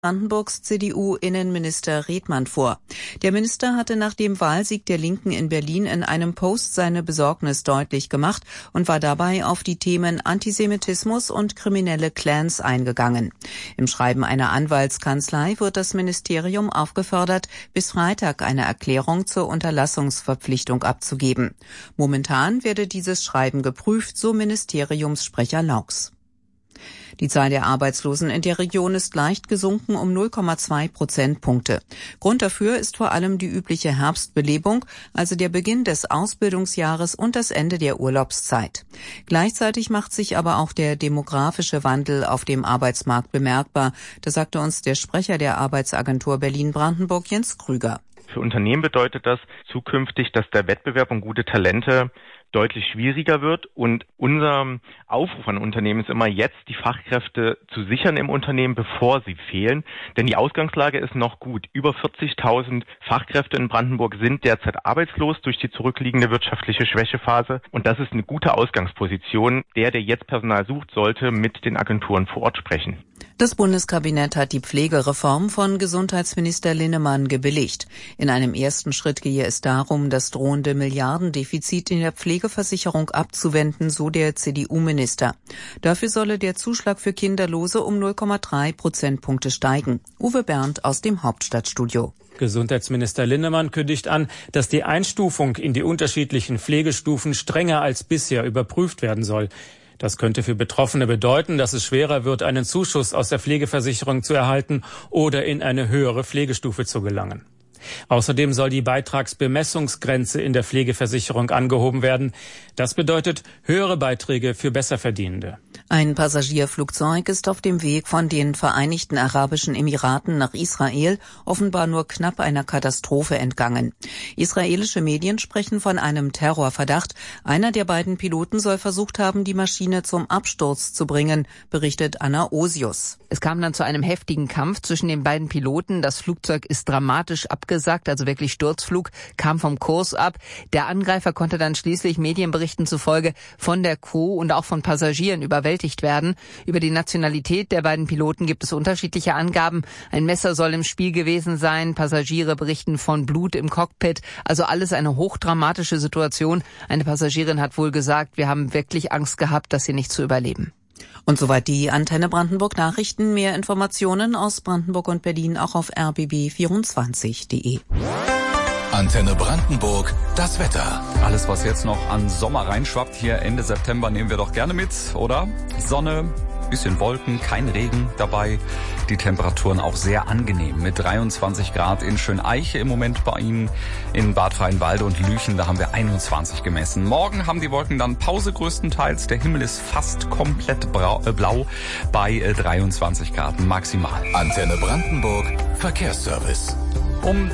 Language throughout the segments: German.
Brandenburgs CDU-Innenminister Redmann vor. Der Minister hatte nach dem Wahlsieg der Linken in Berlin in einem Post seine Besorgnis deutlich gemacht und war dabei auf die Themen Antisemitismus und kriminelle Clans eingegangen. Im Schreiben einer Anwaltskanzlei wird das Ministerium aufgefordert, bis Freitag eine Erklärung zur Unterlassungsverpflichtung abzugeben. Momentan werde dieses Schreiben geprüft, so Ministeriumssprecher Laux. Die Zahl der Arbeitslosen in der Region ist leicht gesunken um 0,2 Prozentpunkte. Grund dafür ist vor allem die übliche Herbstbelebung, also der Beginn des Ausbildungsjahres und das Ende der Urlaubszeit. Gleichzeitig macht sich aber auch der demografische Wandel auf dem Arbeitsmarkt bemerkbar. Das sagte uns der Sprecher der Arbeitsagentur Berlin-Brandenburg, Jens Krüger. Für Unternehmen bedeutet das zukünftig, dass der Wettbewerb um gute Talente deutlich schwieriger wird, und unser Aufruf an Unternehmen ist immer jetzt, die Fachkräfte zu sichern im Unternehmen, bevor sie fehlen, denn die Ausgangslage ist noch gut. Über 40.000 Fachkräfte in Brandenburg sind derzeit arbeitslos durch die zurückliegende wirtschaftliche Schwächephase, und das ist eine gute Ausgangsposition. Der jetzt Personal sucht, sollte mit den Agenturen vor Ort sprechen. Das Bundeskabinett hat die Pflegereform von Gesundheitsminister Linnemann gebilligt. In einem ersten Schritt gehe es darum, das drohende Milliardendefizit in der Pflegeversicherung abzuwenden, so der CDU-Minister. Dafür solle der Zuschlag für Kinderlose um 0,3 Prozentpunkte steigen. Uwe Berndt aus dem Hauptstadtstudio. Gesundheitsminister Linnemann kündigt an, dass die Einstufung in die unterschiedlichen Pflegestufen strenger als bisher überprüft werden soll. Das könnte für Betroffene bedeuten, dass es schwerer wird, einen Zuschuss aus der Pflegeversicherung zu erhalten oder in eine höhere Pflegestufe zu gelangen. Außerdem soll die Beitragsbemessungsgrenze in der Pflegeversicherung angehoben werden. Das bedeutet höhere Beiträge für Besserverdienende. Ein Passagierflugzeug ist auf dem Weg von den Vereinigten Arabischen Emiraten nach Israel offenbar nur knapp einer Katastrophe entgangen. Israelische Medien sprechen von einem Terrorverdacht. Einer der beiden Piloten soll versucht haben, die Maschine zum Absturz zu bringen, berichtet Anna Osius. Es kam dann zu einem heftigen Kampf zwischen den beiden Piloten. Das Flugzeug ist dramatisch abgesackt, also wirklich Sturzflug, kam vom Kurs ab. Der Angreifer konnte dann schließlich Medienberichten zufolge von der Crew und auch von Passagieren überwältigt werden. Über die Nationalität der beiden Piloten gibt es unterschiedliche Angaben. Ein Messer soll im Spiel gewesen sein. Passagiere berichten von Blut im Cockpit. Also alles eine hochdramatische Situation. Eine Passagierin hat wohl gesagt, wir haben wirklich Angst gehabt, das hier nicht zu überleben. Und soweit die Antenne Brandenburg Nachrichten. Mehr Informationen aus Brandenburg und Berlin auch auf rbb24.de. Antenne Brandenburg, das Wetter. Alles, was jetzt noch an Sommer reinschwappt, hier Ende September, nehmen wir doch gerne mit, oder? Sonne, bisschen Wolken, kein Regen dabei. Die Temperaturen auch sehr angenehm mit 23 Grad in Schöneiche im Moment bei Ihnen. In Bad Freienwalde und Lüchen, da haben wir 21 gemessen. Morgen haben die Wolken dann Pause größtenteils. Der Himmel ist fast komplett blau bei 23 Grad maximal. Antenne Brandenburg, Verkehrsservice. Um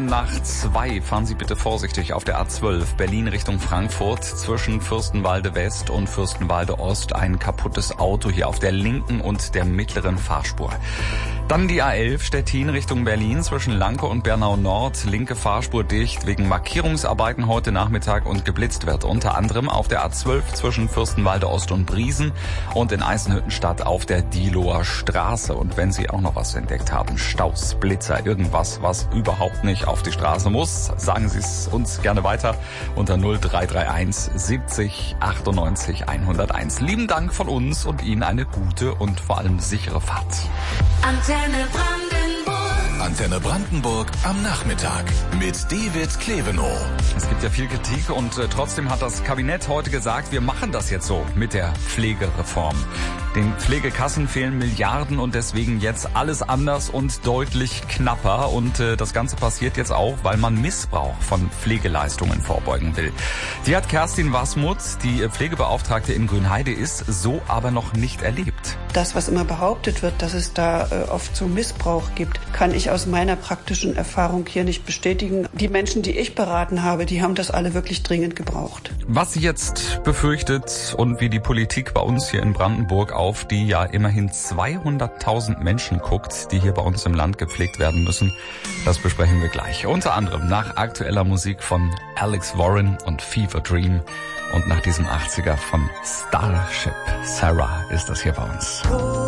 2:03 fahren Sie bitte vorsichtig auf der A12 Berlin Richtung Frankfurt zwischen Fürstenwalde West und Fürstenwalde Ost. Ein kaputtes Auto hier auf der linken und der mittleren Fahrspur. Dann die A11 Stettin Richtung Berlin zwischen Lanke und Bernau Nord. Linke Fahrspur dicht wegen Markierungsarbeiten heute Nachmittag und geblitzt wird unter anderem auf der A12 zwischen Fürstenwalde Ost und Briesen und in Eisenhüttenstadt auf der Diehloer Straße. Und wenn Sie auch noch was entdeckt haben, Staus, Blitzer, irgendwas, was überhaupt nicht auf die Straße muss, sagen Sie es uns gerne weiter unter 0331 70 98 101. Lieben Dank von uns und Ihnen eine gute und vor allem sichere Fahrt. Antenne Brandenburg. Antenne Brandenburg am Nachmittag mit David Klevenow. Es gibt ja viel Kritik und trotzdem hat das Kabinett heute gesagt, wir machen das jetzt so mit der Pflegereform. Den Pflegekassen fehlen Milliarden und deswegen jetzt alles anders und deutlich knapper. Und das Ganze passiert jetzt auch, weil man Missbrauch von Pflegeleistungen vorbeugen will. Die hat Kerstin Wasmuth, die Pflegebeauftragte in Grünheide ist, so aber noch nicht erlebt. Das, was immer behauptet wird, dass es da oft so Missbrauch gibt, kann ich aus meiner praktischen Erfahrung hier nicht bestätigen. Die Menschen, die ich beraten habe, die haben das alle wirklich dringend gebraucht. Was sie jetzt befürchtet und wie die Politik bei uns hier in Brandenburg auf die ja immerhin 200.000 Menschen guckt, die hier bei uns im Land gepflegt werden müssen, das besprechen wir gleich. Unter anderem nach aktueller Musik von Alex Warren und Fever Dream und nach diesem 80er von Starship. Sarah ist das hier bei uns.